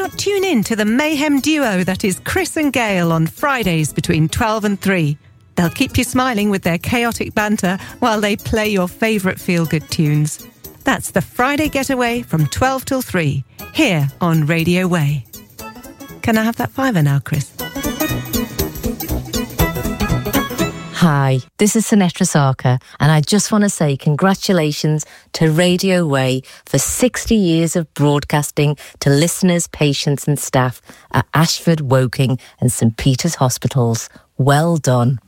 tune in to the mayhem duo that is Chris and Gail on Fridays between 12 and 3. They'll keep you smiling with their chaotic banter while they play your favourite feel-good tunes. That's the Friday Getaway from 12 till 3, here on Radio Way. Can I have that fiver now, Chris? Hi, this is Sinetra Sarkar, and I just want to say congratulations to Radio Way for 60 years of broadcasting to listeners, patients and staff at Ashford, Woking and St Peter's Hospitals. Well done.